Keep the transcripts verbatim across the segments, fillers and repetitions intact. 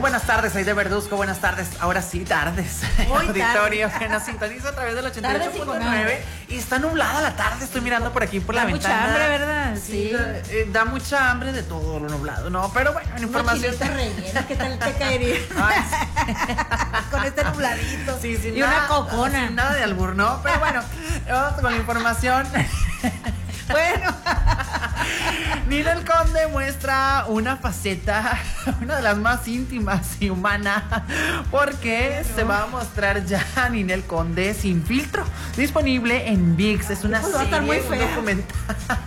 buenas tardes, Aide Verduzco, buenas tardes, ahora sí, tardes. Muy Auditorio tarde. que nos sintoniza a través del ochenta y ocho punto nueve y está nublada la tarde, estoy mirando por aquí por da la ventana. Da mucha hambre, ¿verdad? Sí. sí. Da, eh, da mucha hambre de todo lo nublado, ¿no? Pero bueno, en información. Una rellena, ¿qué tal te caería? Ay, sí. Con este nubladito. Sí, sí, y nada, una cocona. Sin nada de albur, ¿no? Pero bueno, vamos con la información. Bueno, Ninel Conde muestra una faceta, una de las más íntimas y humanas, porque bueno. se va a mostrar ya Ninel Conde sin filtro, disponible en ViX. Es una pues serie, va a estar muy un fea. documental.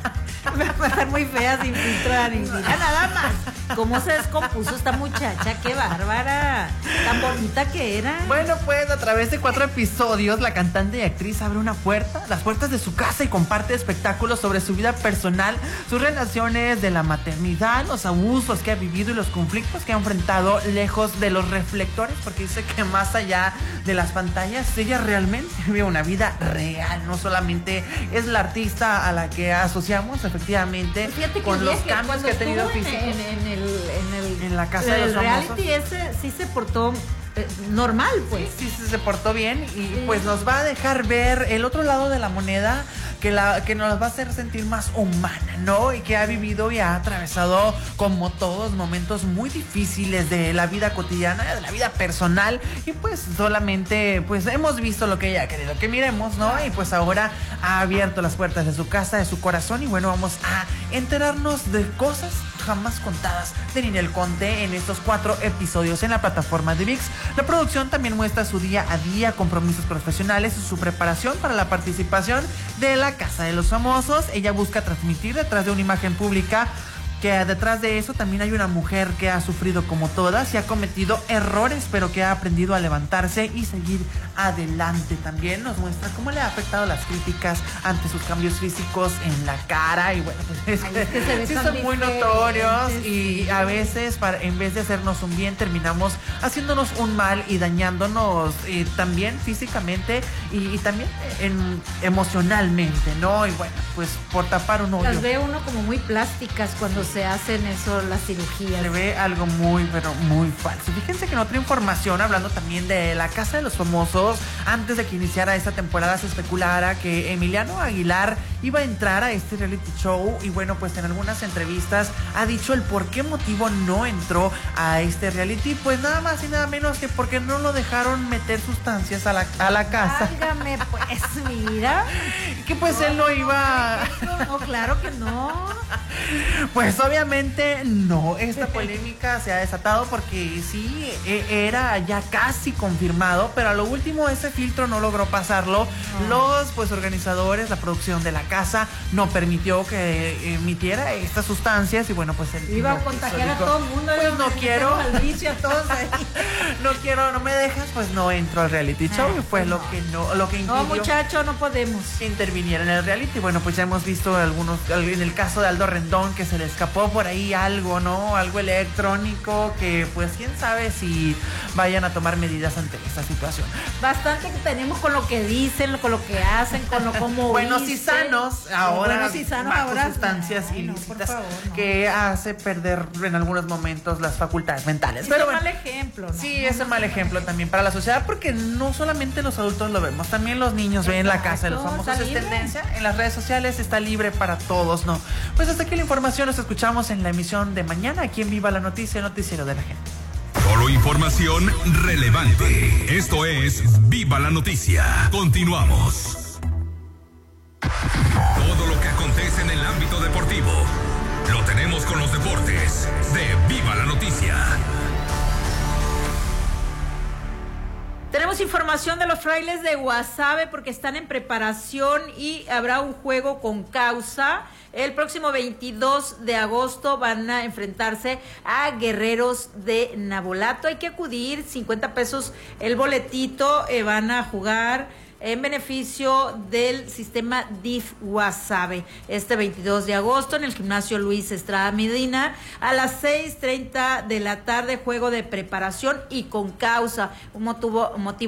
Va a estar muy fea sin filtro, Mira nada más. ¿Cómo se descompuso esta muchacha? ¡Qué bárbara! Tan bonita que era. Bueno, pues a través de cuatro episodios, la cantante y actriz abre una puerta, las puertas de su casa, y comparte espectáculos sobre su vida personal, sus relaciones de la maternidad, los abusos que ha vivido y los conflictos que ha enfrentado lejos de los reflectores, porque dice que más allá de las pantallas, ella realmente vive una vida real, no solamente es la artista a la que asociamos efectivamente pues con los que cambios que ha tenido físicos. En, en, el, en, el, en la casa en de los el famosos. reality ese sí se portó eh, normal, pues. Sí, sí, se portó bien y sí. pues nos va a dejar ver el otro lado de la moneda, que, la, que nos va a hacer sentir más humana, ¿no? Y que ha vivido y ha atravesado, como todos, momentos muy difíciles de la vida cotidiana, de la vida personal, y pues solamente pues hemos visto lo que ella ha querido que miremos, ¿no? Y pues ahora ha abierto las puertas de su casa, de su corazón, y bueno, vamos a enterarnos de cosas jamás contadas de Ninel Conde en estos cuatro episodios en la plataforma de ViX. La producción también muestra su día a día, compromisos profesionales y su preparación para la participación de la Casa de los Famosos. Ella busca transmitir detrás de una imagen pública que detrás de eso también hay una mujer que ha sufrido como todas y ha cometido errores, pero que ha aprendido a levantarse y seguir adelante. También nos muestra cómo le ha afectado las críticas ante sus cambios físicos en la cara, y bueno, pues Ay, es que se ve sí tan son muy notorios, sí. y a veces para, en vez de hacernos un bien, terminamos haciéndonos un mal y dañándonos eh, también físicamente y, y también en, emocionalmente, ¿no? Y bueno, pues por tapar un hoyo. Las ve uno como muy plásticas cuando se hacen eso, las cirugías. Se ve algo muy, pero muy falso. Fíjense que en otra información, hablando también de la Casa de los Famosos, antes de que iniciara esta temporada se especulara que Emiliano Aguilar iba a entrar a este reality show, y bueno, pues en algunas entrevistas ha dicho el por qué motivo no entró a este reality, pues nada más y nada menos que porque no lo dejaron meter sustancias a la, a la casa. Válgame, pues, mira. Que pues no, él no iba... No, no, claro que no. Pues obviamente no, esta polémica se ha desatado porque sí, era ya casi confirmado, pero a lo último ese filtro no logró pasarlo. No. Los pues organizadores, la producción de la casa no permitió que emitiera estas sustancias, y bueno, pues él iba no a contagiar quiso, a todo el mundo. Pues no quiero, al vicio a todos ahí. no quiero, no me dejas, pues no entro al reality show, ah, y fue no. lo que no, lo que impidió. No, muchacho, no podemos que interviniera en el reality. Bueno, pues ya hemos visto algunos, en el caso de Aldo Rendón, que se le escapó por ahí algo, ¿no? Algo electrónico, que pues quién sabe si vayan a tomar medidas ante esta situación. Bastante que tenemos con lo que dicen, con lo que hacen, con lo como buenos y sanos, ahora buenos y sanos, bajo ahora sustancias ay, ilícitas, no, favor, no. que hace perder en algunos momentos las facultades mentales. Sí, pero es bueno, un mal ejemplo, ¿no? Sí, es un mal ejemplo también para la sociedad, porque no solamente los adultos lo vemos, también los niños Exacto, ven la Casa de los Famosos. Es tendencia en las redes sociales, está libre para todos, ¿no? Pues hasta aquí la información, nos escuchamos en la emisión de mañana aquí en Viva la Noticia, el noticiero de la gente. Solo información relevante. Esto es Viva la Noticia. Continuamos. Todo lo que acontece en el ámbito deportivo lo tenemos con los deportes de Viva la Noticia. Tenemos información de los frailes de Guasave porque están en preparación y habrá un juego con causa. El próximo veintidós de agosto van a enfrentarse a Guerreros de Navolato. Hay que acudir, cincuenta pesos el boletito, eh, van a jugar en beneficio del sistema D I F Guasave. Este veintidós de agosto en el gimnasio Luis Estrada Medina a las seis treinta de la tarde, juego de preparación y con causa. Un motivo, motivo